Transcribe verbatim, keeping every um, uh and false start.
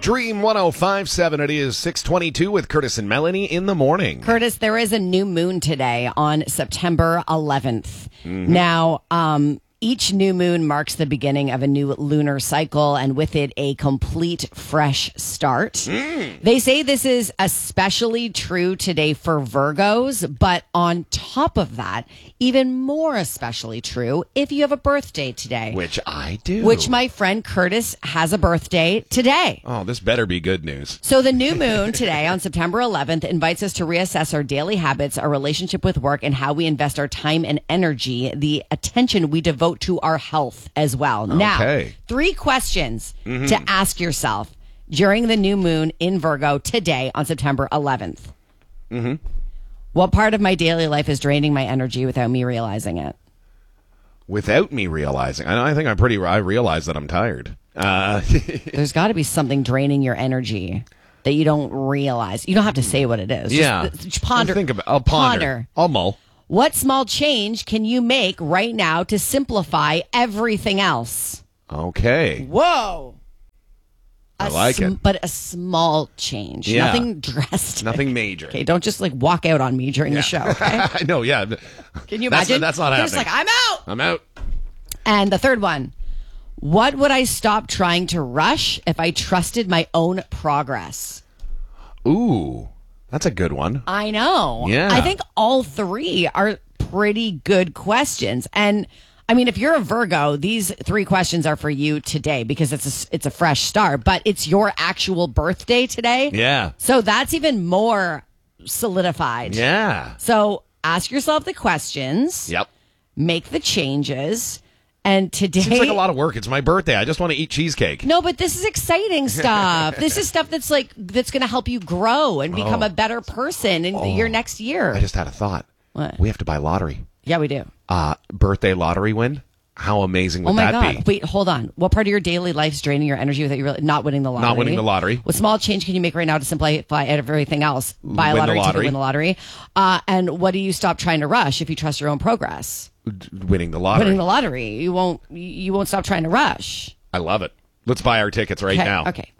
Dream one oh five point seven. It is six twenty-two with Curtis and Melanie in the morning. Curtis, there is a new moon today on September eleventh. Mm-hmm. Now, um, each new moon marks the beginning of a new lunar cycle, and with it, a complete fresh start. Mm. They say this is especially true today for Virgos, but on top of that, even more especially true if you have a birthday today. Which I do. Which my friend Curtis has a birthday today. Oh, this better be good news. So the new moon today on September eleventh invites us to reassess our daily habits, our relationship with work, and how we invest our time and energy, the attention we devote to our health as well. Okay. Now, three questions mm-hmm. to ask yourself during the new moon in Virgo today on September eleventh. Mm-hmm. What part of my daily life is draining my energy without me realizing it? Without me realizing. I, I think I'm pretty, I realize that I'm tired. Uh, There's got to be something draining your energy that you don't realize. You don't have to say what it is. Yeah. Just ponder. I'll think about, I'll ponder. ponder. I'll mull. What small change can you make right now to simplify everything else? Okay. Whoa. I A like sm- it. But a small change. Yeah. Nothing drastic. Nothing major. Okay, don't just like walk out on me during yeah. the show, okay? I know, yeah. Can you that's, imagine? That's not Just happening. like, I'm out. I'm out. And the third one. What would I stop trying to rush if I trusted my own progress? Ooh. That's a good one. I know. Yeah. I think all three are pretty good questions. And I mean, if you're a Virgo, these three questions are for you today because it's a, it's a fresh start, but it's your actual birthday today. Yeah. So that's even more solidified. Yeah. So ask yourself the questions. Yep. Make the changes. And today, Seems like a lot of work. It's my birthday. I just want to eat cheesecake. No, but this is exciting stuff. This is stuff that's like that's going to help you grow and become Oh. a better person in Oh. your next year. I just had a thought. What? We have to buy lottery. Yeah, we do. Uh, birthday lottery win? How amazing would Oh my that God! be? Wait, hold on. What part of your daily life is draining your energy without you really not winning the lottery? Not winning the lottery. What small change can you make right now to simplify everything else? Buy a Win the lottery, lottery. to win the lottery. Uh, and what do you stop trying to rush if you trust your own progress? D- Winning the lottery. Winning the lottery. You won't. You won't stop trying to rush. I love it. Let's buy our tickets right Okay. now. Okay.